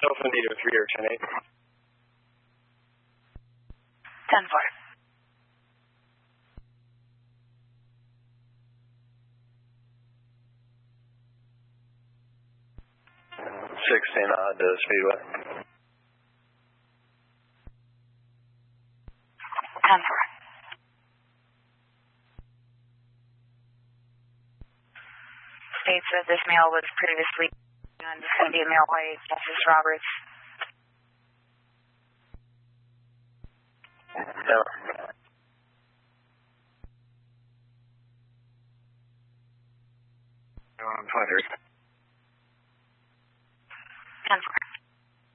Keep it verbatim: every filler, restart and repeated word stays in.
Alpha Native three or ten eight. ten four. sixteen odd to Speedway. ten four. States that this male was previously on Descendant Male White, Justice Roberts. Yeah.